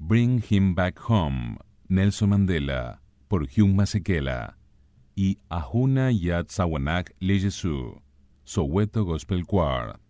Bring Him Back Home, Nelson Mandela, por Hugh Masekela, y Ahuna Yat Sawanak Le Jesu, Soweto Gospel Choir.